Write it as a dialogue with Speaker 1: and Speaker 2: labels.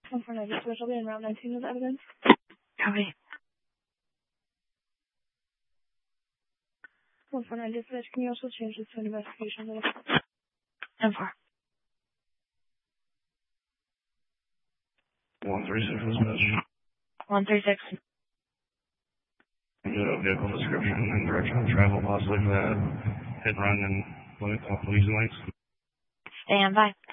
Speaker 1: 149 dispatch, I'll be in route 19 with evidence.
Speaker 2: Copy.
Speaker 1: 149 dispatch, can you also change this to an investigation?
Speaker 2: 10-4.
Speaker 3: 136 dispatch.
Speaker 2: 136.
Speaker 3: Vehicle description and direction of travel, possibly for that hit and run and police lights.
Speaker 2: Stand by.